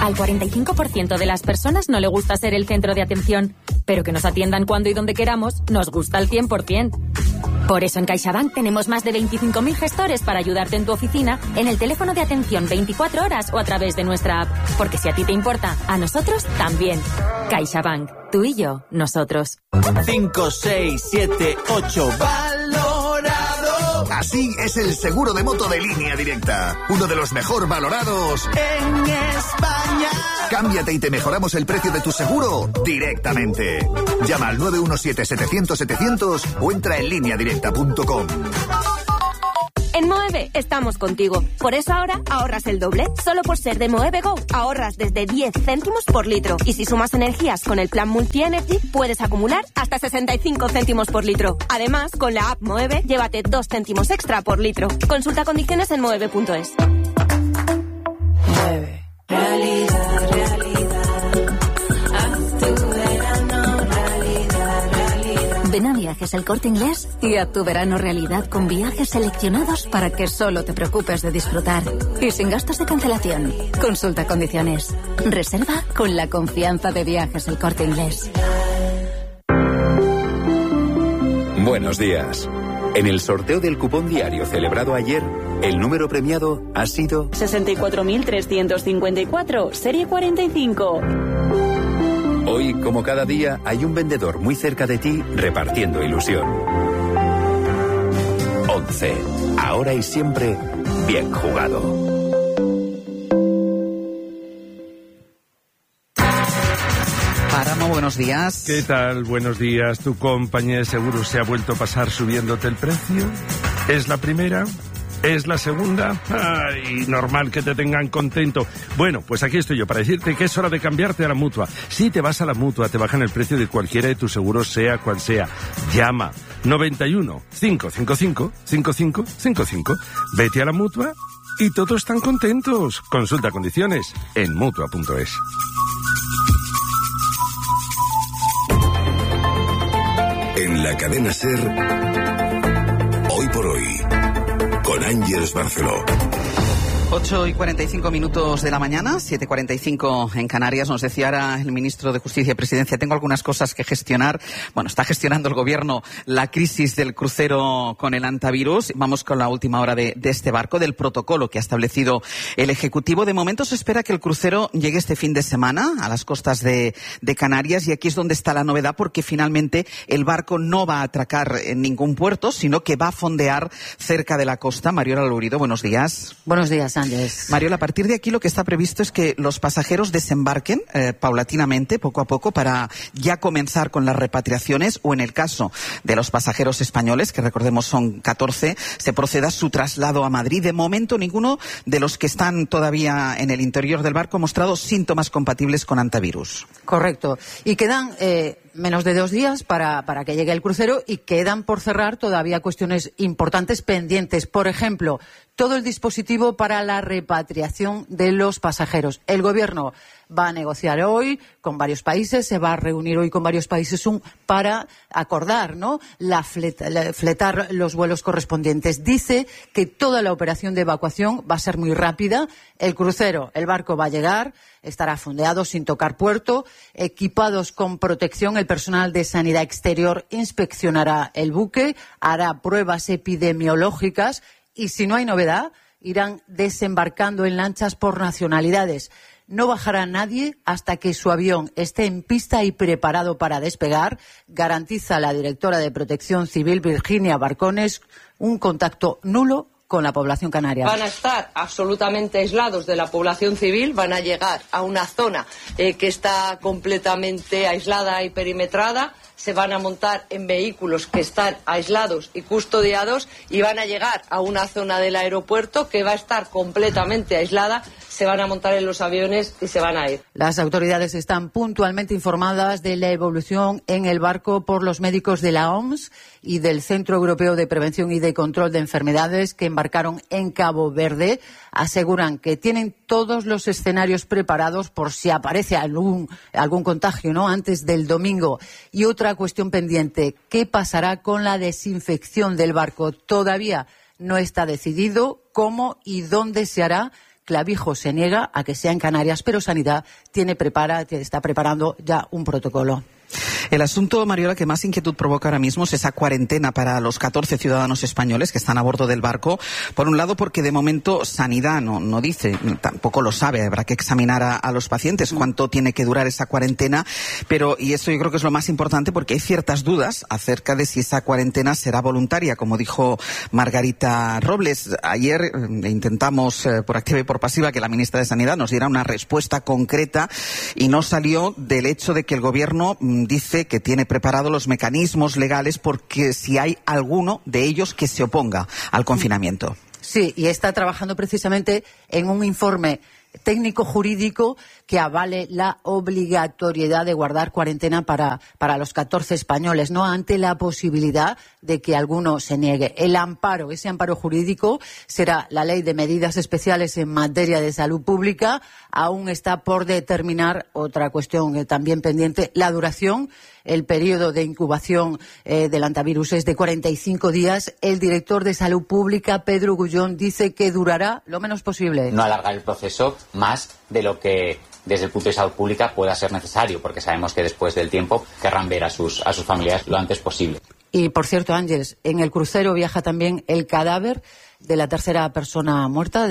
Al 45% de las personas no le gusta ser el centro de atención, pero que nos atiendan cuando y donde queramos nos gusta al 100%. Por eso en CaixaBank tenemos más de 25.000 gestores para ayudarte en tu oficina, en el teléfono de atención 24 horas o a través de nuestra app. Porque si a ti te importa, a nosotros también. CaixaBank. Tú y yo, nosotros. 5, 6, 7, 8. ¡Valorado! Así es el seguro de moto de Línea Directa. Uno de los mejor valorados en España. Cámbiate y te mejoramos el precio de tu seguro directamente. Llama al 917-700-700 o entra en lineadirecta.com. En Moeve estamos contigo. Por eso ahora ahorras el doble. Solo por ser de Moeve Go ahorras desde 10 céntimos por litro. Y si sumas energías con el plan Multi-Energy, puedes acumular hasta 65 céntimos por litro. Además, con la app Moeve, llévate 2 céntimos extra por litro. Consulta condiciones en moeve.es. Moeve. Realidad, realidad. Haz tu verano realidad, realidad. Ven a Viajes El Corte Inglés y haz tu verano realidad con viajes seleccionados para que solo te preocupes de disfrutar. Y sin gastos de cancelación. Consulta condiciones. Reserva con la confianza de Viajes El Corte Inglés. Buenos días. En el sorteo del cupón diario celebrado ayer, el número premiado ha sido 64.354, serie 45. Hoy, como cada día, hay un vendedor muy cerca de ti repartiendo ilusión. 11. Ahora y siempre, bien jugado. Páramo, buenos días. ¿Qué tal? Buenos días. ¿Tu compañía de seguros se ha vuelto a pasar subiéndote el precio? ¿Es la primera? ¿Es la segunda? ¡Ay, normal que te tengan contento! Bueno, pues aquí estoy yo para decirte que es hora de cambiarte a la Mutua. Si te vas a la Mutua, te bajan el precio de cualquiera de tus seguros, sea cual sea. Llama 91 555 5555. Vete a la Mutua y todos están contentos. Consulta condiciones en Mutua.es. En la cadena SER, hoy por hoy, con Ángeles Barceló. 8:45 de la mañana, 7:45 en Canarias. Nos decía ahora el ministro de Justicia y Presidencia, tengo algunas cosas que gestionar. Bueno, está gestionando el gobierno la crisis del crucero con el antivirus. Vamos con la última hora de este barco, del protocolo que ha establecido el Ejecutivo. De momento se espera que el crucero llegue este fin de semana a las costas de Canarias, y aquí es donde está la novedad, porque finalmente el barco no va a atracar en ningún puerto, sino que va a fondear cerca de la costa. Mariola Lourido, buenos días. Buenos días, Ángeles. Mariola, a partir de aquí lo que está previsto es que los pasajeros desembarquen paulatinamente, poco a poco, para ya comenzar con las repatriaciones, o en el caso de los pasajeros españoles, que recordemos son 14, se proceda a su traslado a Madrid. De momento, ninguno de los que están todavía en el interior del barco ha mostrado síntomas compatibles con antivirus. Correcto. Y quedan menos de 2 días para que llegue el crucero, y quedan por cerrar todavía cuestiones importantes pendientes. Por ejemplo, todo el dispositivo para la repatriación de los pasajeros. El Gobierno va a negociar hoy con varios países, se va a reunir hoy con varios países para acordar, ¿no?, fletar los vuelos correspondientes. Dice que toda la operación de evacuación va a ser muy rápida. El crucero, el barco va a llegar, estará fondeado sin tocar puerto, equipados con protección. El personal de Sanidad Exterior inspeccionará el buque, hará pruebas epidemiológicas, y si no hay novedad, irán desembarcando en lanchas por nacionalidades. No bajará nadie hasta que su avión esté en pista y preparado para despegar. Garantiza la directora de Protección Civil, Virginia Barcones, un contacto nulo con la población canaria. Van a estar absolutamente aislados de la población civil, van a llegar a una zona que está completamente aislada y perimetrada. Se van a montar en vehículos que están aislados y custodiados, y van a llegar a una zona del aeropuerto que va a estar completamente aislada. Se van a montar en los aviones y se van a ir. Las autoridades están puntualmente informadas de la evolución en el barco por los médicos de la OMS y del Centro Europeo de Prevención y de Control de Enfermedades, que embarcaron en Cabo Verde. Aseguran que tienen todos los escenarios preparados por si aparece algún contagio, ¿no?, antes del domingo. Y otra cuestión pendiente: ¿qué pasará con la desinfección del barco? Todavía no está decidido cómo y dónde se hará. Clavijo se niega a que sea en Canarias, pero Sanidad está preparando ya un protocolo. El asunto, Mariola, que más inquietud provoca ahora mismo es esa cuarentena para los 14 ciudadanos españoles que están a bordo del barco. Por un lado, porque de momento Sanidad no dice, tampoco lo sabe, habrá que examinar a los pacientes cuánto tiene que durar esa cuarentena, y eso yo creo que es lo más importante, porque hay ciertas dudas acerca de si esa cuarentena será voluntaria, como dijo Margarita Robles. Ayer intentamos, por activa y por pasiva, que la ministra de Sanidad nos diera una respuesta concreta y no salió del hecho de que el Gobierno dice que tiene preparados los mecanismos legales porque si hay alguno de ellos que se oponga al confinamiento. Sí, y está trabajando precisamente en un informe técnico jurídico que avale la obligatoriedad de guardar cuarentena para los 14 españoles, no ante la posibilidad de que alguno se niegue. Ese amparo jurídico será la Ley de Medidas Especiales en materia de salud pública. Aún está por determinar otra cuestión también pendiente, la duración. El periodo de incubación del antivirus es de 45 días. El director de Salud Pública, Pedro Gullón, dice que durará lo menos posible. No alargar el proceso más de lo que desde el punto de salud pública pueda ser necesario, porque sabemos que después del tiempo querrán ver a sus familiares lo antes posible. Y, por cierto, Ángeles, en el crucero viaja también el cadáver de la tercera persona muerta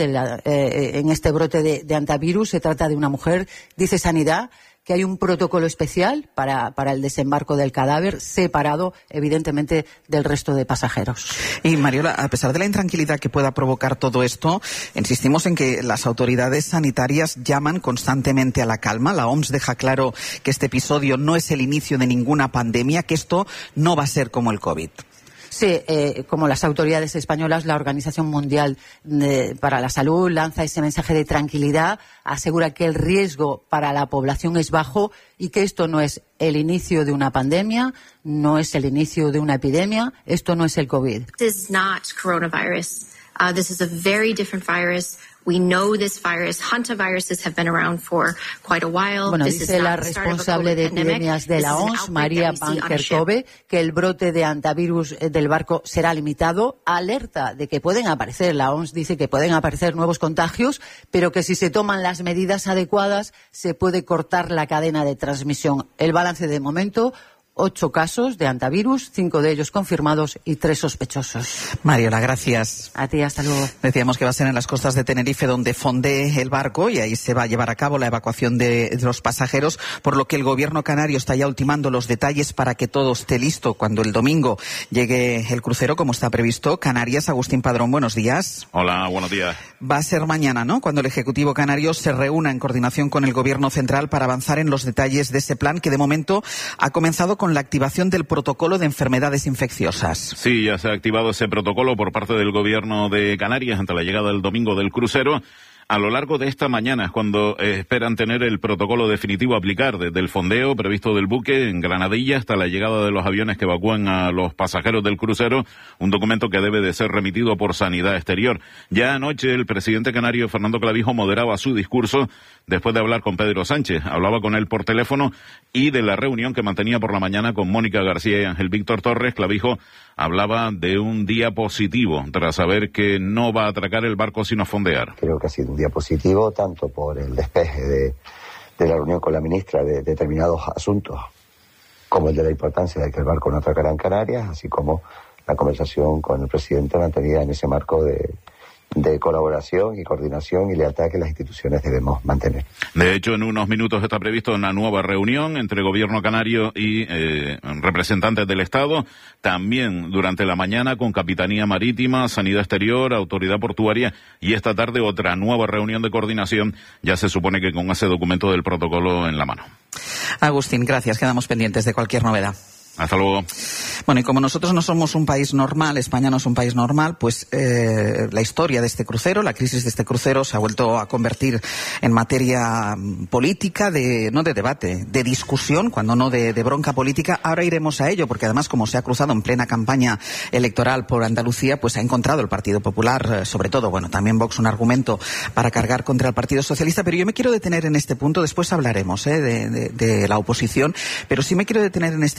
en este brote de antivirus. Se trata de una mujer. Dice Sanidad que hay un protocolo especial para el desembarco del cadáver, separado, evidentemente, del resto de pasajeros. Y, Mariola, a pesar de la intranquilidad que pueda provocar todo esto, insistimos en que las autoridades sanitarias llaman constantemente a la calma. La OMS deja claro que este episodio no es el inicio de ninguna pandemia, que esto no va a ser como el COVID. Sí, como las autoridades españolas, la Organización Mundial para la Salud lanza ese mensaje de tranquilidad, asegura que el riesgo para la población es bajo y que esto no es el inicio de una pandemia, no es el inicio de una epidemia, esto no es el COVID. This is not coronavirus. This is a very different virus. We know this virus. Hantaviruses have been around for quite a while. Bueno, dice la responsable de epidemias de la OMS, María Van Kerkhove, que el brote de antivirus del barco será limitado. Alerta de que pueden aparecer, la OMS dice que pueden aparecer nuevos contagios, pero que si se toman las medidas adecuadas se puede cortar la cadena de transmisión. El balance de momento: 8 casos de antivirus, 5 de ellos confirmados y 3 sospechosos. Mariola, gracias. A ti, hasta luego. Decíamos que va a ser en las costas de Tenerife donde fondee el barco y ahí se va a llevar a cabo la evacuación de los pasajeros, por lo que el Gobierno canario está ya ultimando los detalles para que todo esté listo cuando el domingo llegue el crucero, como está previsto. Canarias, Agustín Padrón, buenos días. Hola, buenos días. Va a ser mañana, ¿no?, cuando el Ejecutivo canario se reúna en coordinación con el Gobierno central para avanzar en los detalles de ese plan que de momento ha comenzado con la activación del protocolo de enfermedades infecciosas. Sí, ya se ha activado ese protocolo por parte del Gobierno de Canarias ante la llegada del domingo del crucero. A lo largo de esta mañana es cuando esperan tener el protocolo definitivo a aplicar, desde el fondeo previsto del buque en Granadilla hasta la llegada de los aviones que evacúan a los pasajeros del crucero, un documento que debe de ser remitido por Sanidad Exterior. Ya anoche el presidente canario Fernando Clavijo moderaba su discurso después de hablar con Pedro Sánchez. Hablaba con él por teléfono y de la reunión que mantenía por la mañana con Mónica García y Ángel Víctor Torres. Clavijo hablaba de un día positivo tras saber que no va a atracar el barco sino fondear. Creo que ha sido un día positivo tanto por el despeje de la reunión con la ministra de determinados asuntos, como el de la importancia de que el barco no atracará en Canarias, así como la conversación con el presidente mantenida en ese marco de colaboración y coordinación y lealtad que las instituciones debemos mantener. De hecho, en unos minutos está previsto una nueva reunión entre Gobierno canario y representantes del Estado. También durante la mañana con Capitanía Marítima, Sanidad Exterior, Autoridad Portuaria y esta tarde otra nueva reunión de coordinación. Ya se supone que con ese documento del protocolo en la mano. Agustín, gracias. Quedamos pendientes de cualquier novedad. Hasta luego. Bueno, y como nosotros no somos un país normal, España no es un país normal, pues la historia de este crucero, la crisis de este crucero se ha vuelto a convertir en materia política, no de debate, de discusión, cuando no de bronca política. Ahora iremos a ello, porque además, como se ha cruzado en plena campaña electoral por Andalucía, pues ha encontrado el Partido Popular, sobre todo, bueno, también Vox, un argumento para cargar contra el Partido Socialista. Pero yo me quiero detener en este punto, después hablaremos de la oposición, pero sí me quiero detener en este punto,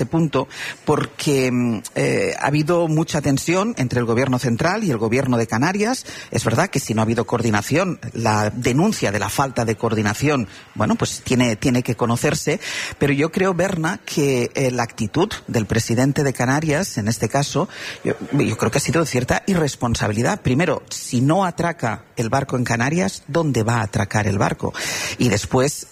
primero porque ha habido mucha tensión entre el Gobierno central y el Gobierno de Canarias. Es verdad que si no ha habido coordinación, la denuncia de la falta de coordinación, bueno, pues tiene que conocerse. Pero yo creo, Berna, que la actitud del presidente de Canarias, en este caso, yo creo que ha sido de cierta irresponsabilidad. Primero, si no atraca el barco en Canarias, ¿dónde va a atracar el barco? Y después,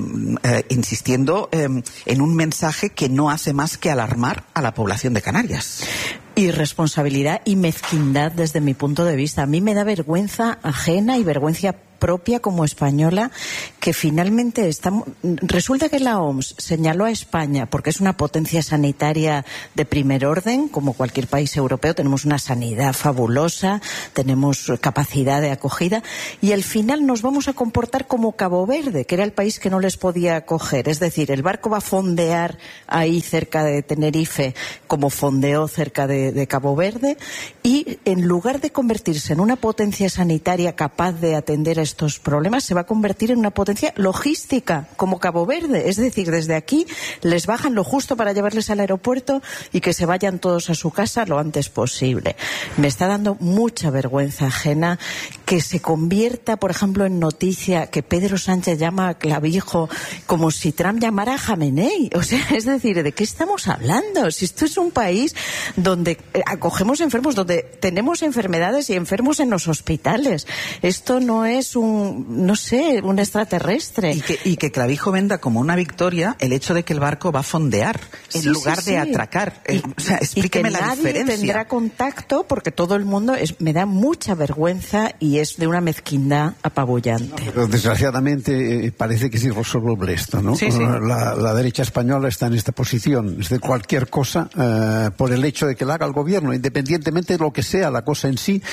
insistiendo en un mensaje que no hace más que alarmar a la población de Canarias. Irresponsabilidad y mezquindad desde mi punto de vista. A mí me da vergüenza ajena y vergüenza propia como española que finalmente resulta que la OMS señaló a España porque es una potencia sanitaria de primer orden, como cualquier país europeo, tenemos una sanidad fabulosa, tenemos capacidad de acogida, y al final nos vamos a comportar como Cabo Verde, que era el país que no les podía acoger. Es decir, el barco va a fondear ahí cerca de Tenerife como fondeó cerca de Cabo Verde, y en lugar de convertirse en una potencia sanitaria capaz de atender a estos problemas, se va a convertir en una potencia logística como Cabo Verde. Es decir, desde aquí les bajan lo justo para llevarles al aeropuerto y que se vayan todos a su casa lo antes posible. Me está dando mucha vergüenza ajena que se convierta, por ejemplo, en noticia que Pedro Sánchez llama a Clavijo como si Trump llamara a Jamenei. O sea, es decir, ¿de qué estamos hablando? Si esto es un país donde acogemos enfermos, donde tenemos enfermedades y enfermos en los hospitales. Esto no es un extraterrestre. Y que Clavijo venda como una victoria el hecho de que el barco va a fondear en lugar de atracar. O sea, explíqueme la diferencia. Y que nadie tendrá contacto porque todo el mundo me da mucha vergüenza y es de una mezquindad apabullante. Pero desgraciadamente parece que es irresoluble esto, ¿no? Sí, sí. La derecha española está en esta posición. Es de cualquier cosa, por el hecho de que la haga el gobierno, independientemente de lo que sea la cosa en sí,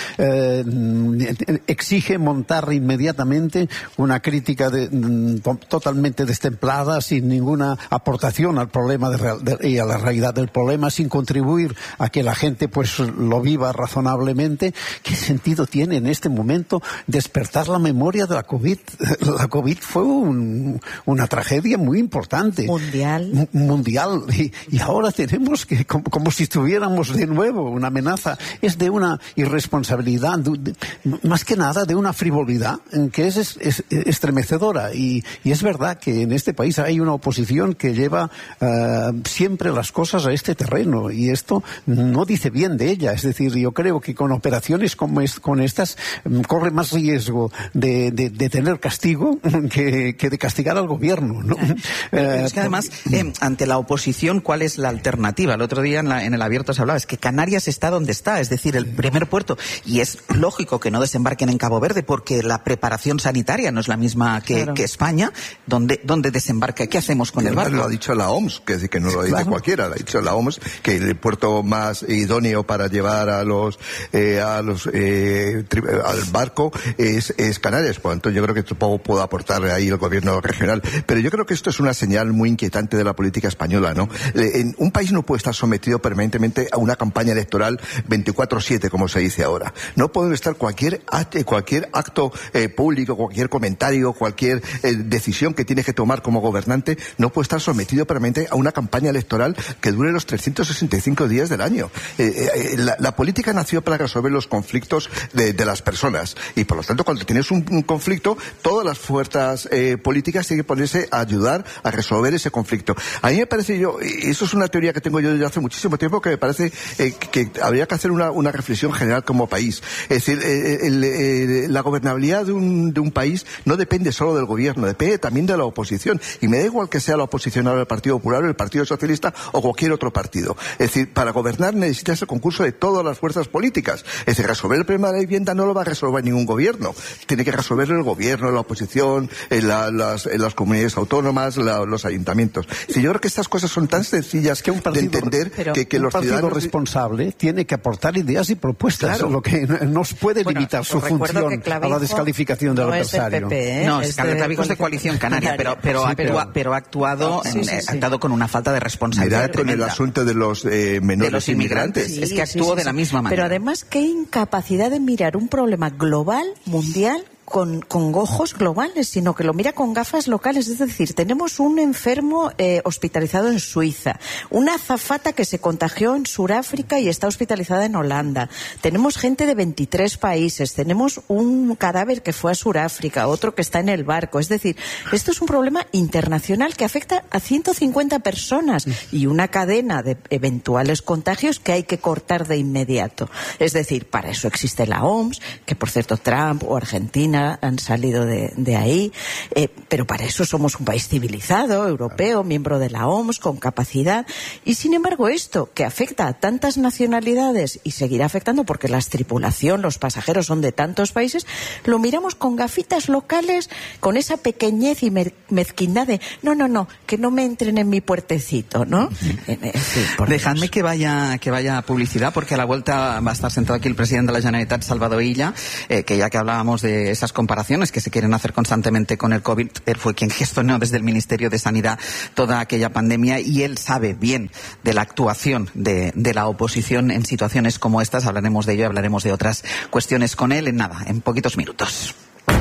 exige montar inmediatamente una crítica totalmente destemplada, sin ninguna aportación al problema y a la realidad del problema, sin contribuir a que la gente pues lo viva razonablemente. ¿Qué sentido tiene en este momento despertar la memoria de la COVID? La COVID fue una tragedia muy importante. Mundial. Y ahora tenemos que, como si estuviéramos de nuevo, una amenaza. Es de una irresponsabilidad, más que nada de una frivolidad que es estremecedora. Y es verdad que en este país hay una oposición que lleva siempre las cosas a este terreno, y esto no dice bien de ella. Es decir, yo creo que con operaciones como con estas corre más riesgo de tener castigo que de castigar al gobierno, ¿no? Pero es que además, ante la oposición, ¿cuál es la alternativa? El otro día en el Abierto se hablaba, es que Canarias está donde está, es decir, el primer puerto, y es lógico que no desembarquen en Cabo Verde porque la preparación sanitaria no es la misma que España. ¿Dónde desembarca? ¿Qué hacemos con el barco? Lo ha dicho la OMS, que es decir, que no lo dice cualquiera, lo ha dicho la OMS, que el puerto más idóneo para llevar al barco es Canarias. Por lo tanto, yo creo que poco puede aportar ahí el gobierno regional. Pero yo creo que esto es una señal muy inquietante de la política española, ¿no? Un país no puede estar sometido permanentemente a una campaña electoral 24/7, como se dice ahora. No puede estar cualquier acto público, cualquier comentario, cualquier decisión que tiene que tomar como gobernante, no puede estar sometido permanentemente a una campaña electoral que dure los 365 días del año. La política nació para resolver los conflictos de las personas, y por lo tanto, cuando tienes un conflicto, todas las fuerzas políticas tienen que ponerse a ayudar a resolver ese conflicto. A mí me parece, y eso es una teoría que tengo yo desde hace muchísimo tiempo, que me parece que habría que hacer una reflexión general como país. Es decir, la gobernabilidad de un país no depende solo del gobierno, depende también de la oposición, y me da igual que sea la oposición ahora el Partido Popular, el Partido Socialista o cualquier otro partido. Es decir, para gobernar necesitas el concurso de todas las fuerzas políticas. Es decir, resolver el problema de la vivienda no lo va a resolver ningún gobierno, tiene que resolverlo el gobierno, la oposición, las comunidades autónomas, los ayuntamientos. Sí, yo creo que estas cosas son tan sencillas de entender que los ciudadanos responsable tiene que aportar ideas y propuestas, lo que nos puede limitar su función a la descalificación del adversario. No, Clavijo es de Coalición Canaria, pero ha actuado con una falta de responsabilidad con el asunto de los menores de los inmigrantes. Es que actuó de la misma manera. Pero además, qué incapacidad de mirar un problema global, mundial, con ojos globales, sino que lo mira con gafas locales. Es decir, tenemos un enfermo hospitalizado en Suiza, una azafata que se contagió en Sudáfrica y está hospitalizada en Holanda. Tenemos gente de 23 países, tenemos un cadáver que fue a Sudáfrica, otro que está en el barco. Es decir, esto es un problema internacional que afecta a 150 personas y una cadena de eventuales contagios que hay que cortar de inmediato. Es decir, para eso existe la OMS, que por cierto Trump o Argentina han salido de ahí, pero para eso somos un país civilizado, europeo, miembro de la OMS, con capacidad. Y sin embargo esto, que afecta a tantas nacionalidades y seguirá afectando porque la tripulación, los pasajeros son de tantos países, lo miramos con gafitas locales, con esa pequeñez y mezquindad de no, que no me entren en mi puertecito, ¿no? Dejadme que vaya publicidad, porque a la vuelta va a estar sentado aquí el presidente de la Generalitat, Salvador Illa, que ya que hablábamos de esas comparaciones que se quieren hacer constantemente con el COVID, él fue quien gestionó desde el Ministerio de Sanidad toda aquella pandemia y él sabe bien de la actuación de la oposición en situaciones como estas. Hablaremos de ello y hablaremos de otras cuestiones con él en poquitos minutos.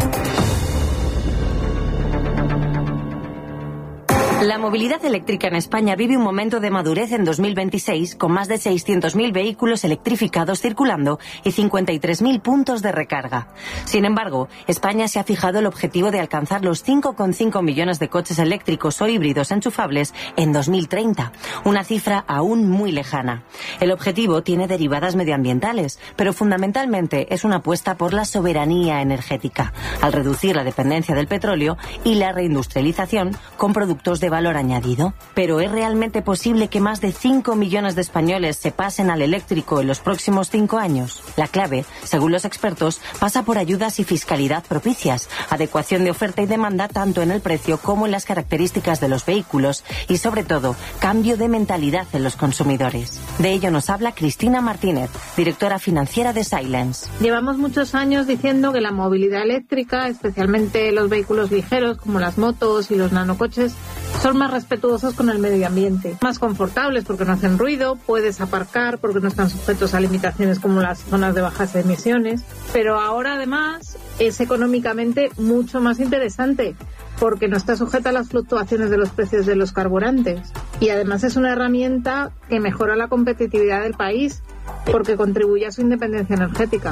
La movilidad eléctrica en España vive un momento de madurez en 2026, con más de 600.000 vehículos electrificados circulando y 53.000 puntos de recarga. Sin embargo, España se ha fijado el objetivo de alcanzar los 5,5 millones de coches eléctricos o híbridos enchufables en 2030, una cifra aún muy lejana. El objetivo tiene derivadas medioambientales, pero fundamentalmente es una apuesta por la soberanía energética, al reducir la dependencia del petróleo y la reindustrialización con productos de valor añadido. Pero ¿es realmente posible que más de 5 millones de españoles se pasen al eléctrico en los próximos 5 años? La clave, según los expertos, pasa por ayudas y fiscalidad propicias, adecuación de oferta y demanda tanto en el precio como en las características de los vehículos y, sobre todo, cambio de mentalidad en los consumidores. De ello nos habla Cristina Martínez, directora financiera de Silence. Llevamos muchos años diciendo que la movilidad eléctrica, especialmente los vehículos ligeros como las motos y los nanocoches, son más respetuosos con el medio ambiente, más confortables porque no hacen ruido, puedes aparcar porque no están sujetos a limitaciones como las zonas de bajas emisiones, pero ahora además es económicamente mucho más interesante porque no está sujeta a las fluctuaciones de los precios de los carburantes y además es una herramienta que mejora la competitividad del país porque contribuye a su independencia energética.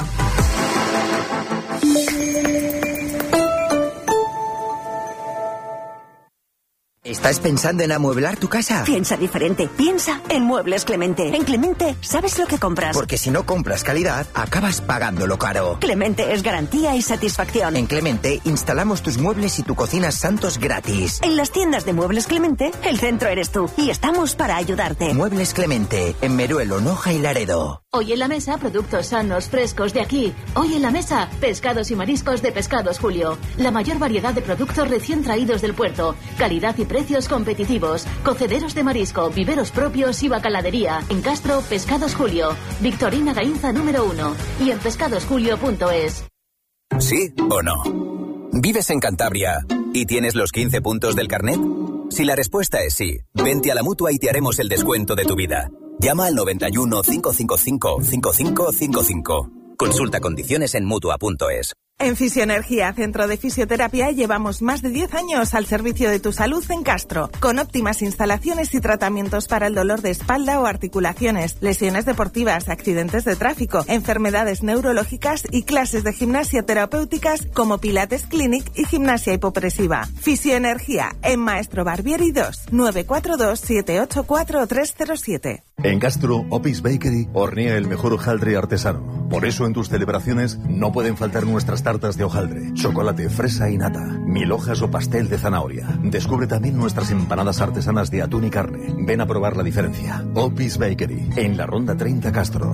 ¿Estás pensando en amueblar tu casa? Piensa diferente. Piensa en Muebles Clemente. En Clemente sabes lo que compras. Porque si no compras calidad, acabas pagándolo caro. Clemente es garantía y satisfacción. En Clemente instalamos tus muebles y tu cocina Santos gratis. En las tiendas de Muebles Clemente, el centro eres tú. Y estamos para ayudarte. Muebles Clemente, en Meruelo, Noja y Laredo. Hoy en la mesa, productos sanos, frescos de aquí. Hoy en la mesa, pescados y mariscos de Pescados Julio. La mayor variedad de productos recién traídos del puerto. Calidad y precios competitivos. Cocederos de marisco, viveros propios y bacaladería. En Castro, Pescados Julio. Victorina Gainza número 1. Y en pescadosjulio.es. ¿Sí o no? ¿Vives en Cantabria y tienes los 15 puntos del carnet? Si la respuesta es sí, vente a la Mutua y te haremos el descuento de tu vida. Llama al 91 555 5555. Consulta condiciones en Mutua.es. En Fisioenergía, Centro de Fisioterapia, llevamos más de 10 años al servicio de tu salud en Castro, con óptimas instalaciones y tratamientos para el dolor de espalda o articulaciones, lesiones deportivas, accidentes de tráfico, enfermedades neurológicas y clases de gimnasia terapéuticas como Pilates Clinic y gimnasia hipopresiva. Fisioenergía, en Maestro Barbieri 2, 942 784 307. En Castro, Opis Bakery hornea el mejor hojaldre artesano. Por eso en tus celebraciones no pueden faltar nuestras tartas de hojaldre, chocolate, fresa y nata, 1000 hojas o pastel de zanahoria. Descubre también nuestras empanadas artesanas de atún y carne. Ven a probar la diferencia. Opis Bakery, en la Ronda 30 Castro.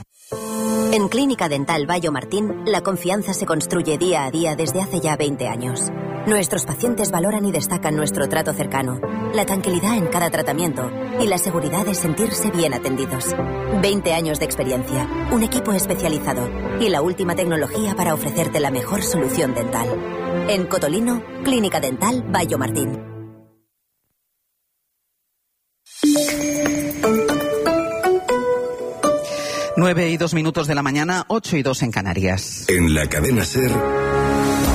En Clínica Dental Bayo Martín, la confianza se construye día a día desde hace ya 20 años. Nuestros pacientes valoran y destacan nuestro trato cercano, la tranquilidad en cada tratamiento y la seguridad de sentirse bien atendidos. 20 años de experiencia, un equipo especializado y la última tecnología para ofrecerte la mejor solución dental. En Cotolino, Clínica Dental Bayo Martín. Nueve y 2 minutos de la mañana, 8 y 2 en Canarias. En la cadena SER,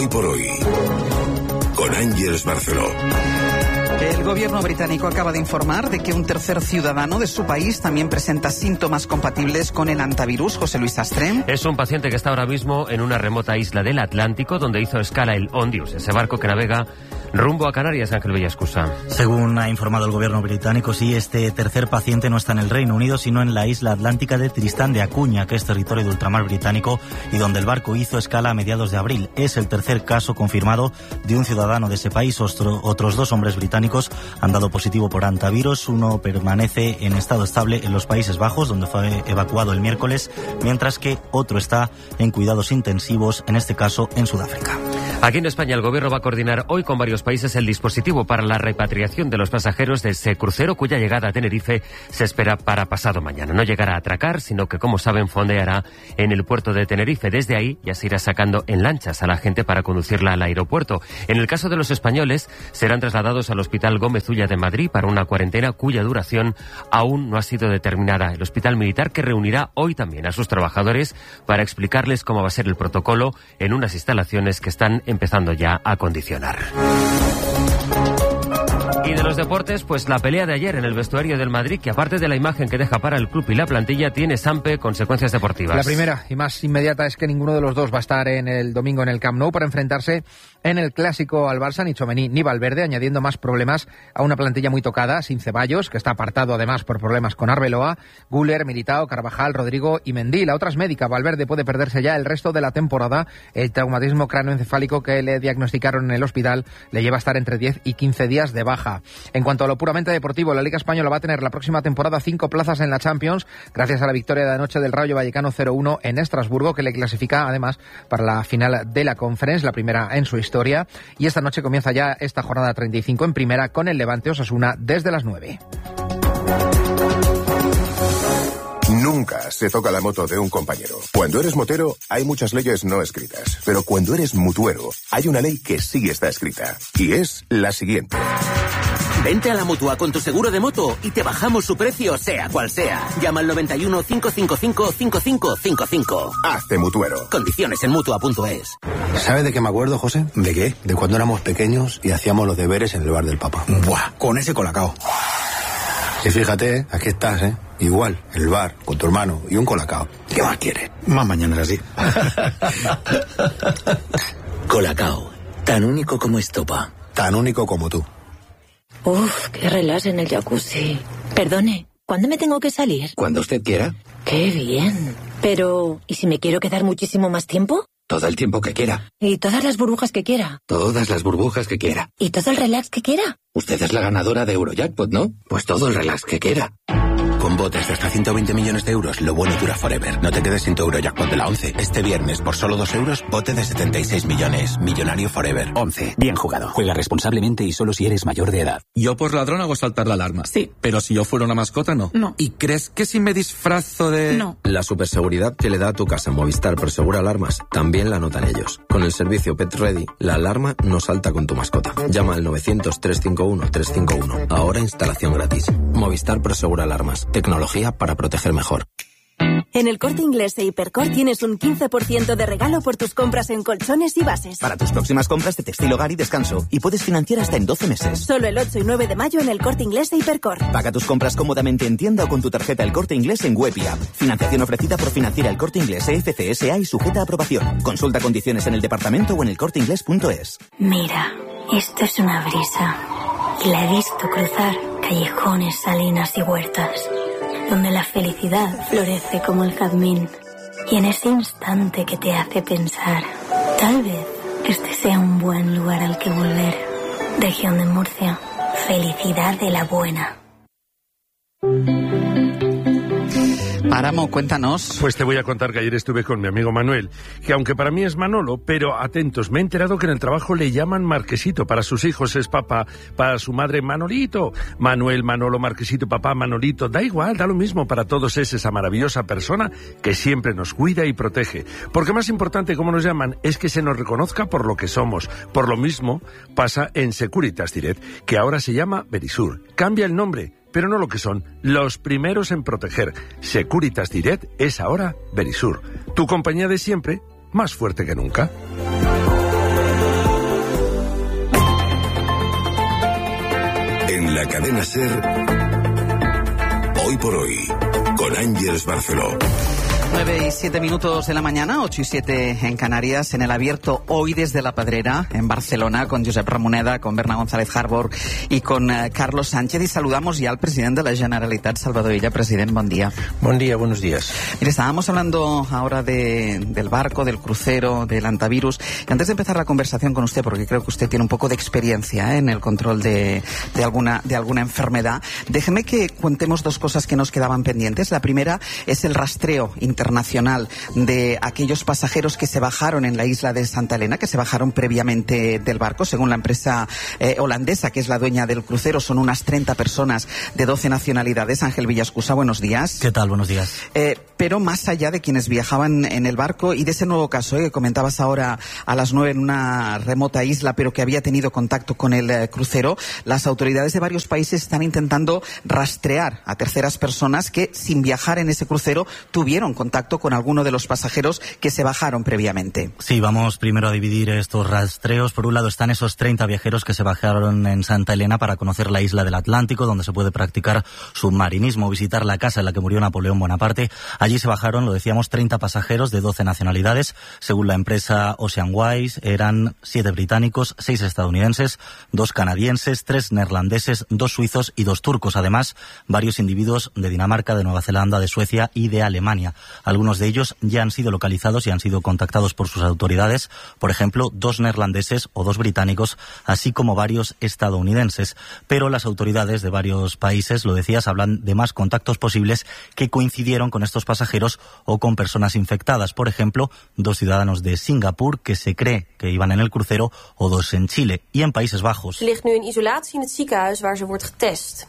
por Hoy, con Ángeles Barceló. El gobierno británico acaba de informar de que un tercer ciudadano de su país también presenta síntomas compatibles con el hantavirus. José Luis Astre. Es un paciente que está ahora mismo en una remota isla del Atlántico donde hizo escala el Ondius, ese barco que navega rumbo a Canarias. Ángel Villascusa. Según ha informado el gobierno británico, sí, este tercer paciente no está en el Reino Unido, sino en la isla atlántica de Tristán de Acuña, que es territorio de ultramar británico y donde el barco hizo escala a mediados de abril. Es el tercer caso confirmado de un ciudadano de ese país. Otros dos hombres británicos han dado positivo por hantavirus. Uno permanece en estado estable en los Países Bajos, donde fue evacuado el miércoles, mientras que otro está en cuidados intensivos, en este caso en Sudáfrica. Aquí en España el gobierno va a coordinar hoy con varios países el dispositivo para la repatriación de los pasajeros de ese crucero cuya llegada a Tenerife se espera para pasado mañana. No llegará a atracar, sino que, como saben, fondeará en el puerto de Tenerife. Desde ahí ya se irá sacando en lanchas a la gente para conducirla al aeropuerto. En el caso de los españoles, serán trasladados al Hospital Gómez Ulla de Madrid para una cuarentena cuya duración aún no ha sido determinada. El hospital militar, que reunirá hoy también a sus trabajadores para explicarles cómo va a ser el protocolo en unas instalaciones que están empezando ya a condicionar. Y de los deportes, pues la pelea de ayer en el vestuario del Madrid, que aparte de la imagen que deja para el club y la plantilla, tiene, Sampe, consecuencias deportivas. La primera y más inmediata es que ninguno de los dos va a estar en el domingo en el Camp Nou para enfrentarse en el clásico al Barça, ni Tchouaméni ni Valverde, añadiendo más problemas a una plantilla muy tocada, sin Ceballos, que está apartado además por problemas con Arbeloa, Güler, Militao, Carvajal, Rodrigo y Mendy. La otra es médica. Valverde puede perderse ya el resto de la temporada. El traumatismo cráneoencefálico que le diagnosticaron en el hospital le lleva a estar entre 10 y 15 días de baja. En cuanto a lo puramente deportivo, la Liga Española va a tener la próxima temporada 5 plazas en la Champions, gracias a la victoria de anoche del Rayo Vallecano 0-1 en Estrasburgo, que le clasifica además para la final de la Conference, la primera en su historia. Y esta noche comienza ya esta jornada 35 en primera con el Levante Osasuna desde las 9. Nunca se toca la moto de un compañero. Cuando eres motero, hay muchas leyes no escritas. Pero cuando eres mutuero, hay una ley que sí está escrita. Y es la siguiente. Vente a la Mutua con tu seguro de moto y te bajamos su precio, sea cual sea. Llama al 91 555 5555. Hazte mutuero. Condiciones en Mutua.es. ¿Sabe de qué me acuerdo, José? ¿De qué? De cuando éramos pequeños y hacíamos los deberes en el bar del papá. Buah, con ese colacao. Y fíjate, aquí estás, ¿eh? Igual, el bar, con tu hermano y un colacao. ¿Qué más quieres? Más mañanas así. Colacao, tan único como estopa. Tan único como tú. Uf, qué relax en el jacuzzi. Perdone, ¿cuándo me tengo que salir? Cuando usted quiera. Qué bien. Pero, ¿y si me quiero quedar muchísimo más tiempo? Todo el tiempo que quiera. ¿Y todas las burbujas que quiera? Todas las burbujas que quiera. ¿Y todo el relax que quiera? Usted es la ganadora de Eurojackpot, ¿no? Pues todo el relax que quiera. Con botes de hasta 120 millones de euros, lo bueno dura forever. No te quedes sin tu Eurojackpot de la 11. Este viernes, por solo 2 euros, bote de 76 millones. Millonario forever. 11. Bien jugado. Juega responsablemente y solo si eres mayor de edad. Yo por ladrón hago saltar la alarma. Sí. Pero si yo fuera una mascota, no. No. ¿Y crees que si me disfrazo de...? No. La superseguridad que le da a tu casa Movistar Prosegura Alarmas también la notan ellos. Con el servicio Pet Ready, la alarma no salta con tu mascota. Llama al 900-351-351. Ahora instalación gratis. Movistar Prosegura Alarmas. Tecnología para proteger mejor. En el Corte Inglés e Hipercor tienes un 15% de regalo por tus compras en colchones y bases. Para tus próximas compras de textil, hogar y descanso. Y puedes financiar hasta en 12 meses. Solo el 8 y 9 de mayo en el Corte Inglés e Hipercor. Paga tus compras cómodamente en tienda o con tu tarjeta El Corte Inglés en web y app. Financiación ofrecida por Financiera El Corte Inglés FCSA y sujeta a aprobación. Consulta condiciones en el departamento o en elcorteinglés.es. Mira, esto es una brisa. Y la he visto cruzar callejones, salinas y huertas, donde la felicidad florece como el jazmín. Y en ese instante que te hace pensar, tal vez este sea un buen lugar al que volver. Región de Murcia, felicidad de la buena. Páramo, cuéntanos. Pues te voy a contar que ayer estuve con mi amigo Manuel, que aunque para mí es Manolo, pero atentos, me he enterado que en el trabajo le llaman Marquesito. Para sus hijos es papá, para su madre Manolito. Manuel, Manolo, Marquesito, papá, Manolito, da igual, da lo mismo. Para todos es esa maravillosa persona que siempre nos cuida y protege. Porque más importante, como nos llaman, es que se nos reconozca por lo que somos. Por lo mismo pasa en Securitas Direct, que ahora se llama Verisur. Cambia el nombre, pero no lo que son, los primeros en proteger. Securitas Direct es ahora Verisur, tu compañía de siempre, más fuerte que nunca. Cadena SER, Hoy por Hoy, con Ángeles Barceló. 9:07 de la mañana, 8:07 en Canarias, en el abierto hoy desde La Pedrera, en Barcelona, con Josep Ramoneda, con Berna González Harbor y con Carlos Sánchez. Y saludamos ya al presidente de la Generalitat, Salvador Illa. Presidente, buen día. Buen día, buenos días. Mire, estábamos hablando ahora del barco, del crucero, del antivirus. Y antes de empezar la conversación con usted, porque creo que usted tiene un poco de experiencia en el control de alguna enfermedad, déjeme que contemos dos cosas que nos quedaban pendientes. La primera es el rastreo internacional de aquellos pasajeros que se bajaron en la isla de Santa Elena, que se bajaron previamente del barco. Según la empresa holandesa, que es la dueña del crucero, son unas 30 personas de 12 nacionalidades. Ángel Villascusa, buenos días. ¿Qué tal? Buenos días. Pero más allá de quienes viajaban en el barco y de ese nuevo caso que comentabas ahora a las 9 en una remota isla, pero que había tenido contacto con el crucero, las autoridades de varios países están intentando rastrear a terceras personas que, sin viajar en ese crucero, tuvieron contacto con alguno de los pasajeros que se bajaron previamente. Sí, vamos primero a dividir estos rastreos. Por un lado están esos 30 viajeros que se bajaron en Santa Elena para conocer la isla del Atlántico, donde se puede practicar submarinismo, visitar la casa en la que murió Napoleón Bonaparte. Allí se bajaron, lo decíamos, 30 pasajeros de 12 nacionalidades. Según la empresa Oceanwise, eran 7 británicos, 6 estadounidenses, 2 canadienses, 3 neerlandeses, 2 suizos y 2 turcos. Además, varios individuos de Dinamarca, de Nueva Zelanda, de Suecia y de Alemania. Algunos de ellos ya han sido localizados y han sido contactados por sus autoridades. Por ejemplo, 2 neerlandeses o 2 británicos, así como varios estadounidenses. Pero las autoridades de varios países, lo decías, hablan de más contactos posibles que coincidieron con estos pasajeros o con personas infectadas. Por ejemplo, 2 ciudadanos de Singapur que se cree que iban en el crucero, o 2 en Chile. Y en Países Bajos. Ligt nu in isolatie in het ziekenhuis waar ze wordt getest.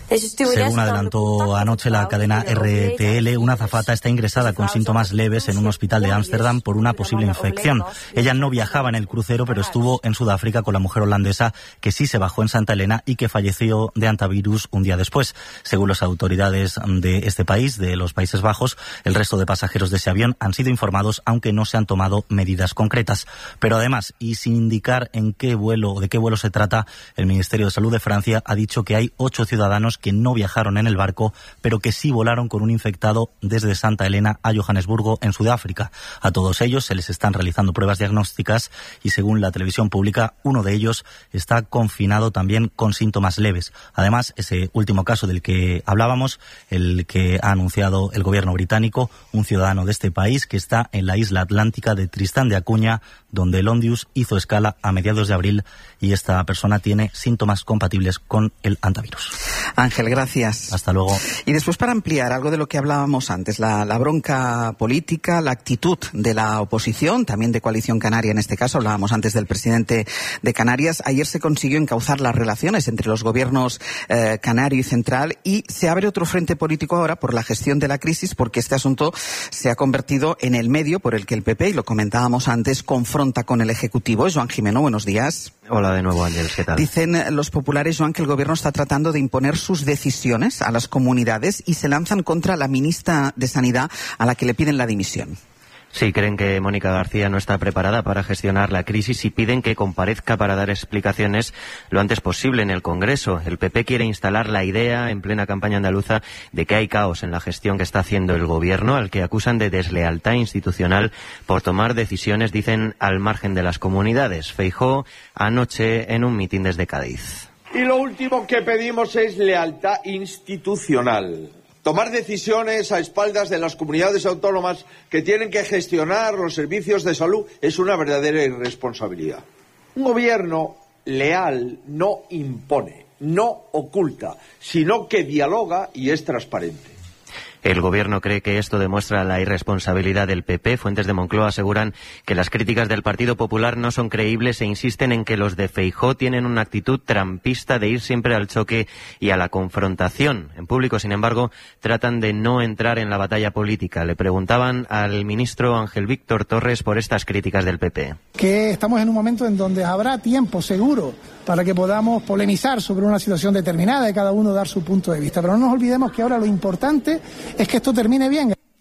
Según adelantó anoche la cadena RTL, una azafata está ingresada con síntomas leves en un hospital de Ámsterdam por una posible infección. Ella no viajaba en el crucero, pero estuvo en Sudáfrica con la mujer holandesa que sí se bajó en Santa Elena y que falleció de antivirus un día después. Según las autoridades de este país, de los Países Bajos, el resto de pasajeros de ese avión han sido informados, aunque no se han tomado medidas concretas. Pero además, y sin indicar de qué vuelo se trata, el Ministerio de Salud de Francia ha dicho que hay 8 ciudadanos que no viajaron en el barco, pero que sí volaron con un infectado desde Santa Elena a Johannesburgo, en Sudáfrica. A todos ellos se les están realizando pruebas diagnósticas y, según la televisión pública, uno de ellos está confinado también con síntomas leves. Además, ese último caso del que hablábamos, el que ha anunciado el gobierno británico, un ciudadano de este país que está en la isla atlántica de Tristán de Acuña, donde el Ondius hizo escala a mediados de abril, y esta persona tiene síntomas compatibles con el antivirus. Ángel, gracias. Hasta luego. Y después, para ampliar algo de lo que hablábamos antes, la bronca política, la actitud de la oposición, también de Coalición Canaria en este caso, hablábamos antes del presidente de Canarias. Ayer se consiguió encauzar las relaciones entre los gobiernos canario y central, y se abre otro frente político ahora por la gestión de la crisis, porque este asunto se ha convertido en el medio por el que el PP, y lo comentábamos antes, confronta con el Ejecutivo. Joan Jimeno, buenos días. Hola de nuevo, Ángeles, ¿qué tal? Dicen los populares, Joan, que el gobierno está tratando de imponer sus decisiones a las comunidades y se lanzan contra la ministra de Sanidad, a la que le piden la dimisión. Sí, creen que Mónica García no está preparada para gestionar la crisis y piden que comparezca para dar explicaciones lo antes posible en el Congreso. El PP quiere instalar la idea en plena campaña andaluza de que hay caos en la gestión que está haciendo el gobierno, al que acusan de deslealtad institucional por tomar decisiones, dicen, al margen de las comunidades. Feijóo anoche en un mitin desde Cádiz. Y lo último que pedimos es lealtad institucional. Tomar decisiones a espaldas de las comunidades autónomas que tienen que gestionar los servicios de salud es una verdadera irresponsabilidad. Un gobierno leal no impone, no oculta, sino que dialoga y es transparente. El gobierno cree que esto demuestra la irresponsabilidad del PP. Fuentes de Moncloa aseguran que las críticas del Partido Popular no son creíbles e insisten en que los de Feijóo tienen una actitud trampista de ir siempre al choque y a la confrontación. En público, sin embargo, tratan de no entrar en la batalla política. Le preguntaban al ministro Ángel Víctor Torres por estas críticas del PP. Que estamos en un momento en donde habrá tiempo seguro para que podamos polemizar sobre una situación determinada y cada uno dar su punto de vista. Pero no nos olvidemos que ahora lo importante es que esto termine bien.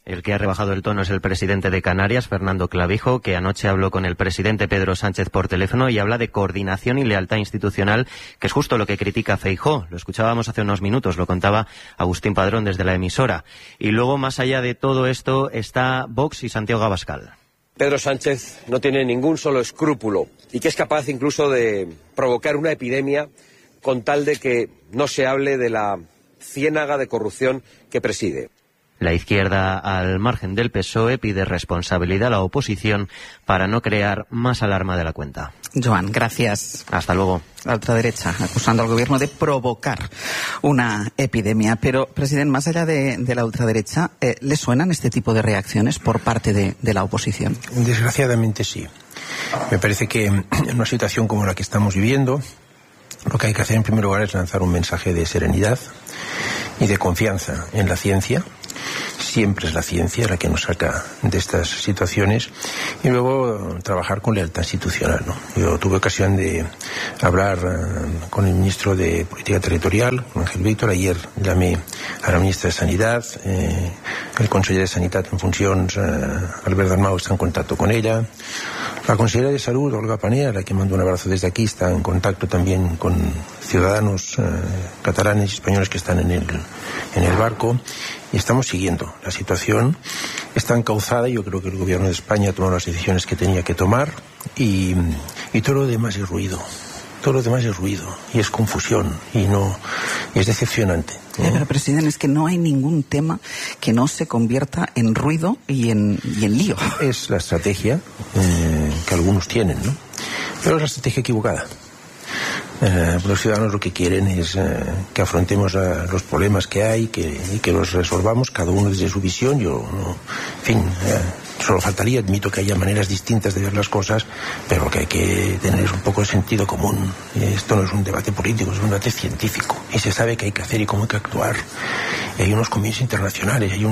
El que ha rebajado el tono es el presidente de Canarias, Fernando Clavijo, que anoche habló con el presidente Pedro Sánchez por teléfono y habla de coordinación y lealtad institucional, que es justo lo que critica Feijóo. Lo escuchábamos hace unos minutos, lo contaba Agustín Padrón desde la emisora. Y luego, más allá de todo esto, está Vox y Santiago Abascal. Pedro Sánchez no tiene ningún solo escrúpulo y que es capaz incluso de provocar una epidemia con tal de que no se hable de la ciénaga de corrupción que preside. La izquierda, al margen del PSOE, pide responsabilidad a la oposición para no crear más alarma de la cuenta. Joan, gracias. Hasta luego. La ultraderecha acusando al gobierno de provocar una epidemia. Pero, presidente, más allá de la ultraderecha, ¿le suenan este tipo de reacciones por parte de la oposición? Desgraciadamente sí. Me parece que en una situación como la que estamos viviendo, lo que hay que hacer en primer lugar es lanzar un mensaje de serenidad y de confianza en la ciencia. Siempre es la ciencia la que nos saca de estas situaciones, y luego trabajar con lealtad institucional, ¿no? Yo tuve ocasión de hablar con el ministro de Política Territorial, Ángel Víctor. Ayer llamé a la ministra de Sanidad, el conseller de Sanitat en funcions, Albert Dalmau, está en contacto con ella. La consellera de Salud, Olga Panea, a la que mando un abrazo desde aquí, está en contacto también con ciudadanos catalanes y españoles que están en el barco, y estamos siguiendo. La situación está encauzada. Yo creo que el gobierno de España ha tomado las decisiones que tenía que tomar, y todo lo demás es ruido. Todo lo demás es ruido y es confusión y es decepcionante. Pero, presidente, es que no hay ningún tema que no se convierta en ruido y en lío. Es la estrategia que algunos tienen, ¿no? Pero es la estrategia equivocada. Los ciudadanos lo que quieren es que afrontemos los problemas que hay y que los resolvamos, cada uno desde su visión. Solo faltaría, admito que haya maneras distintas de ver las cosas, pero lo que hay que tener es un poco de sentido común. Esto no es un debate político, es un debate científico, y se sabe qué hay que hacer y cómo hay que actuar. Y hay unos convenios internacionales, hay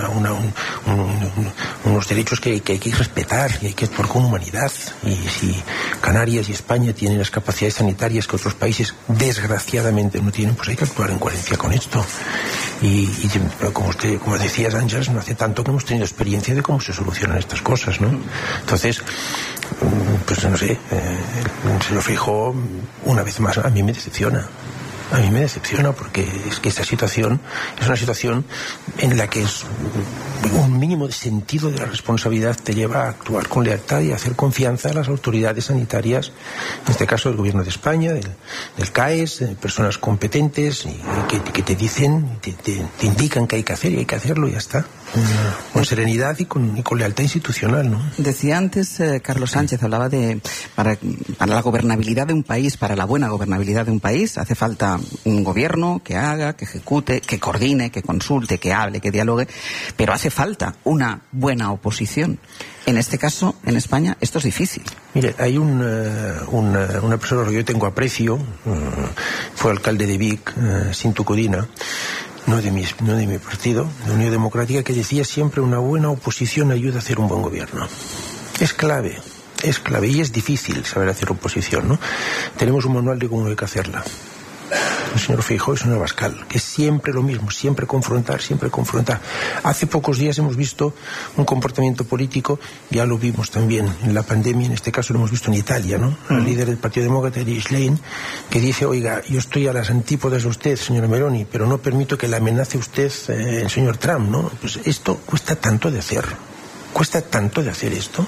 unos derechos que hay que respetar, y hay que actuar con humanidad. Y si Canarias y España tienen las capacidades sanitarias que otros países desgraciadamente no tienen, pues hay que actuar en coherencia con esto. Y como decías, Ángeles, no hace tanto que hemos tenido experiencia de cómo se solucionan estas cosas, ¿no? Entonces, pues no sé, el señor Feijóo, una vez más, a mí me decepciona. A mí me decepciona, porque es que esta situación es una situación en la que un mínimo de sentido de la responsabilidad te lleva a actuar con lealtad y a hacer confianza a las autoridades sanitarias, en este caso del Gobierno de España, del CAES, de personas competentes y que te dicen, te indican qué hay que hacer, y hay que hacerlo y ya está. Con serenidad y con lealtad institucional, ¿no? Decía antes Carlos Sánchez, hablaba de para la gobernabilidad de un país, para la buena gobernabilidad de un país, hace falta un gobierno que haga, que ejecute, que coordine, que consulte, que hable, que dialogue, pero hace falta una buena oposición. En este caso, en España, esto es difícil. Mire, hay una persona que yo tengo aprecio, fue alcalde de Vic, Cinto Codina, no de mi partido, de Unión Democrática, que decía siempre: una buena oposición ayuda a hacer un buen gobierno. Es clave, y es difícil saber hacer oposición, ¿no? Tenemos un manual de cómo hay que hacerla. El señor Feijóo y el señor Abascal, que es siempre lo mismo, siempre confrontar. Hace pocos días hemos visto un comportamiento político, ya lo vimos también en la pandemia, en este caso lo hemos visto en Italia, ¿no? El líder del Partido Demócrata, Schlein, que dice: oiga, yo estoy a las antípodas de usted, señora Meloni, pero no permito que la amenace usted, el señor Trump, ¿no? Pues esto cuesta tanto de hacer. Esto.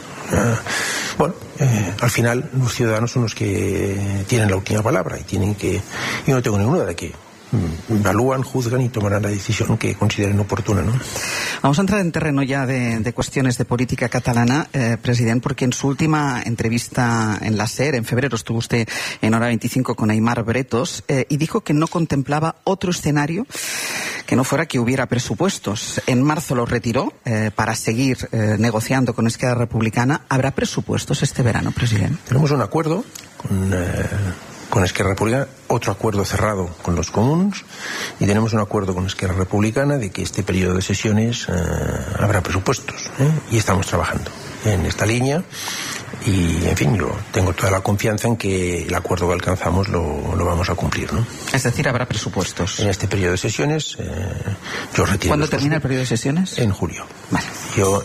Al final los ciudadanos son los que tienen la última palabra, y no tengo ninguna duda de que evalúan, juzgan y tomarán la decisión que consideren oportuna, ¿no? Vamos a entrar en terreno ya de cuestiones de política catalana, presidente, porque en su última entrevista en la SER, en febrero, estuvo usted en Hora 25 con Aimar Bretos, y dijo que no contemplaba otro escenario que no fuera que hubiera presupuestos. En marzo lo retiró para seguir negociando con Esquerra Republicana. ¿Habrá presupuestos este verano, presidente? Tenemos un acuerdo con Esquerra Republicana, otro acuerdo cerrado con los comuns, y tenemos un acuerdo con Esquerra Republicana de que este periodo de sesiones habrá presupuestos, y estamos trabajando en esta línea. Y, en fin, yo tengo toda la confianza en que el acuerdo que alcanzamos lo vamos a cumplir, ¿no? Es decir, habrá presupuestos. En este periodo de sesiones, yo retiro. ¿Cuándo termina el periodo de sesiones? En julio. Vale. Yo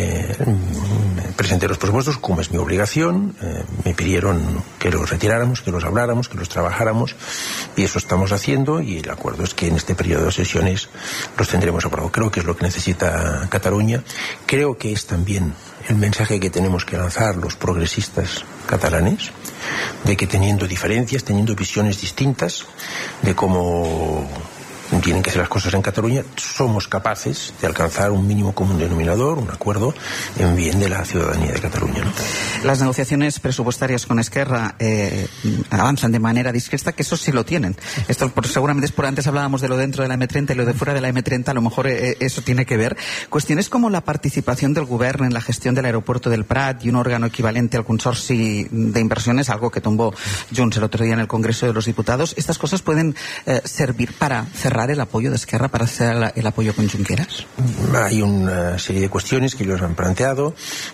presenté los presupuestos, como es mi obligación. Me pidieron que los retiráramos, que los habláramos, que los trabajáramos, y eso estamos haciendo, y el acuerdo es que en este periodo de sesiones los tendremos aprobados. Creo que es lo que necesita Cataluña. Creo que es también el mensaje que tenemos que lanzar los progresistas catalanes, de que teniendo diferencias, teniendo visiones distintas de cómo tienen que ser las cosas en Cataluña, somos capaces de alcanzar un mínimo común denominador, un acuerdo en bien de la ciudadanía de Cataluña, ¿no? Las negociaciones presupuestarias con Esquerra avanzan de manera discreta, que eso sí lo tienen. Esto seguramente es por antes hablábamos de lo dentro de la M30 y lo de fuera de la M30, a lo mejor eso tiene que ver. Cuestiones como la participación del Govern en la gestión del aeropuerto del Prat y un órgano equivalente al consorci de inversiones, algo que tumbó Junts el otro día en el Congreso de los Diputados. ¿Estas cosas pueden servir para cerrar el apoyo de Esquerra, para hacer el apoyo con Junqueras? Hay una serie de cuestiones que ellos han planteado.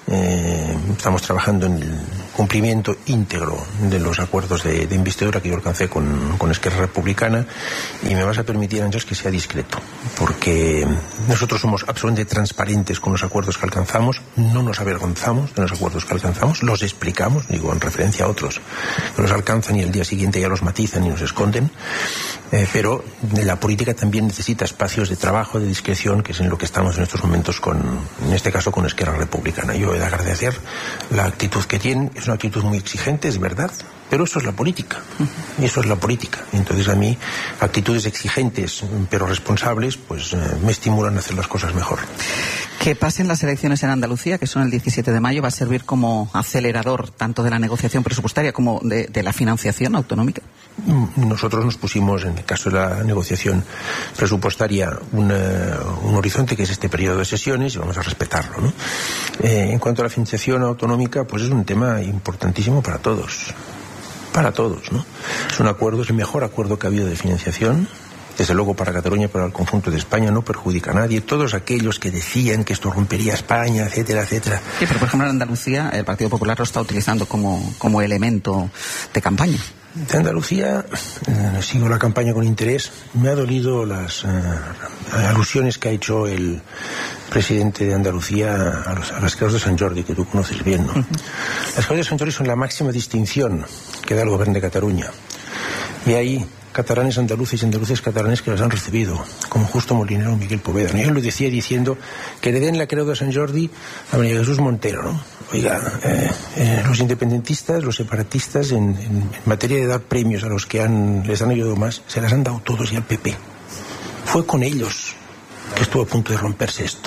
Estamos trabajando en el cumplimiento íntegro de los acuerdos de investidura que yo alcancé con Esquerra Republicana, y me vas a permitir, Ángeles, que sea discreto, porque nosotros somos absolutamente transparentes con los acuerdos que alcanzamos, no nos avergonzamos de los acuerdos que alcanzamos, los explicamos, digo, en referencia a otros que los alcanzan y al día siguiente ya los matizan y nos esconden, pero de la política también necesita espacios de trabajo, de discreción, que es en lo que estamos en estos momentos en este caso con Esquerra Republicana. Yo he de agradecer la actitud que tienen, es una actitud muy exigente, es verdad, pero eso es la política, y eso es la política. Entonces a mí, actitudes exigentes pero responsables, pues me estimulan a hacer las cosas mejor. Que pasen las elecciones en Andalucía, que son el 17 de mayo, ¿va a servir como acelerador tanto de la negociación presupuestaria como de la financiación autonómica? Nosotros nos pusimos, en el caso de la negociación presupuestaria, un horizonte que es este periodo de sesiones, y vamos a respetarlo, ¿no? En cuanto a la financiación autonómica, pues es un tema importantísimo para todos. Para todos, ¿no? Es un acuerdo, es el mejor acuerdo que ha habido de financiación. Desde luego para Cataluña, para el conjunto de España, no perjudica a nadie. Todos aquellos que decían que esto rompería España, etcétera, etcétera. Sí, pero por ejemplo en Andalucía el Partido Popular lo está utilizando como elemento de campaña. De Andalucía sigo la campaña con interés. Me ha dolido las alusiones que ha hecho el presidente de Andalucía a las Creus de Sant Jordi, que tú conoces bien, ¿no? Las Creus de Sant Jordi son la máxima distinción que da el gobierno de Cataluña. Y hay catalanes andaluces y andaluces catalanes que las han recibido, como Justo Molinero o Miguel Poveda. Yo lo decía diciendo que le den la Creu de Sant Jordi a María Jesús Montero, ¿no? Oiga, los independentistas, los separatistas, en materia de dar premios a los que les han ayudado más, se las han dado todos, y al PP. Fue con ellos que estuvo a punto de romperse esto.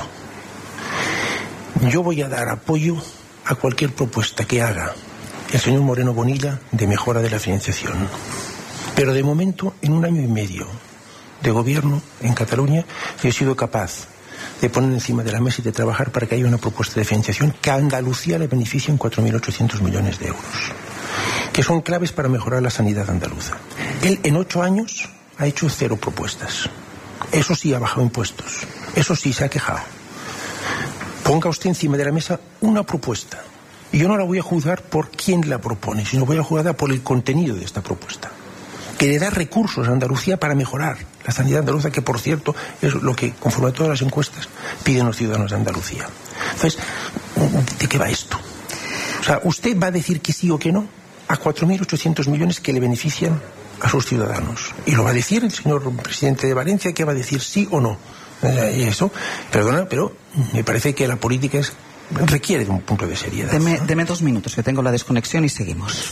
Yo voy a dar apoyo a cualquier propuesta que haga el señor Moreno Bonilla de mejora de la financiación. Pero de momento, en 1 año y medio de gobierno en Cataluña, yo he sido capaz de poner encima de la mesa y de trabajar para que haya una propuesta de financiación que a Andalucía le beneficie en 4.800 millones de euros, que son claves para mejorar la sanidad andaluza. Él en 8 años ha hecho 0 propuestas. Eso sí, ha bajado impuestos. Eso sí, se ha quejado. Ponga usted encima de la mesa una propuesta. Y yo no la voy a juzgar por quién la propone, sino voy a juzgarla por el contenido de esta propuesta, que le da recursos a Andalucía para mejorar la sanidad andaluza, que por cierto es lo que, conforme a todas las encuestas, piden los ciudadanos de Andalucía. Entonces, ¿de qué va esto? O sea, ¿usted va a decir que sí o que no a 4.800 millones que le benefician a sus ciudadanos? Y lo va a decir el señor presidente de Valencia, que va a decir sí o no. Y eso, perdona, pero me parece que la política requiere de un punto de seriedad. Deme 2 minutos, que tengo la desconexión, y seguimos.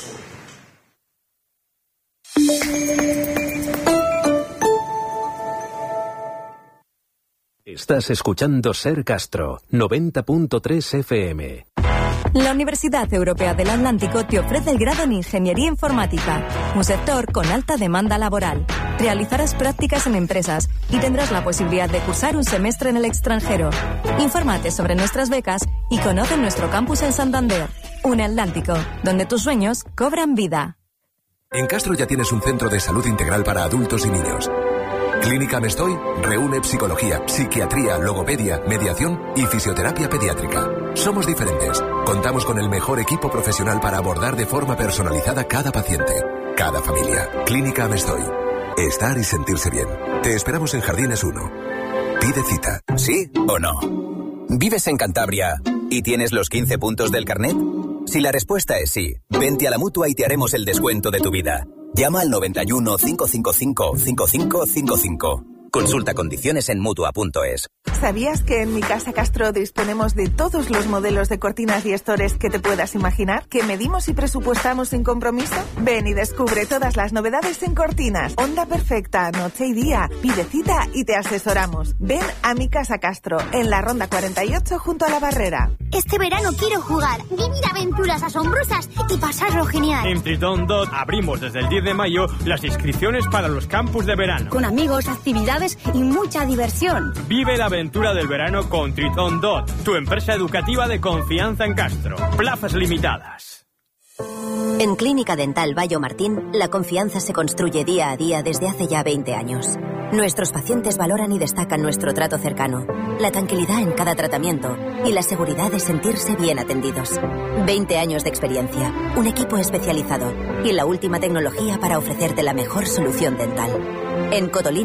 Estás escuchando Ser Castro, 90.3 FM. La Universidad Europea del Atlántico te ofrece el grado en Ingeniería Informática, un sector con alta demanda laboral. Realizarás prácticas en empresas y tendrás la posibilidad de cursar un semestre en el extranjero. Infórmate sobre nuestras becas y conoce nuestro campus en Santander. Un Atlántico, donde tus sueños cobran vida. En Castro ya tienes un centro de salud integral para adultos y niños. Clínica Mestoy reúne psicología, psiquiatría, logopedia, mediación y fisioterapia pediátrica. Somos diferentes. Contamos con el mejor equipo profesional para abordar de forma personalizada cada paciente, cada familia. Clínica Mestoy. Estar y sentirse bien. Te esperamos en Jardines 1. Pide cita. ¿Sí o no? ¿Vives en Cantabria y tienes los 15 puntos del carnet? Si la respuesta es sí, vente a la Mutua y te haremos el descuento de tu vida. Llama al 91 555 5555. Consulta condiciones en Mutua.es. ¿Sabías que en Mi Casa Castro disponemos de todos los modelos de cortinas y estores que te puedas imaginar? ¿Que medimos y presupuestamos sin compromiso? Ven y descubre todas las novedades en cortinas. Onda perfecta, noche y día. Pide cita y te asesoramos. Ven a Mi Casa Castro, en la Ronda 48 junto a la Barrera. Este verano quiero jugar, vivir aventuras asombrosas y pasarlo genial. En Triton Dot abrimos desde el 10 de mayo las inscripciones para los campus de verano. Con amigos, actividades y mucha diversión. Vive la aventura del verano con Triton Dot, tu empresa educativa de confianza en Castro. Plazas limitadas. En Clínica Dental Bayo Martín, la confianza se construye día a día desde hace ya 20 años. Nuestros pacientes valoran y destacan nuestro trato cercano, la tranquilidad en cada tratamiento y la seguridad de sentirse bien atendidos. 20 años de experiencia, un equipo especializado y la última tecnología para ofrecerte la mejor solución dental. En Cotolín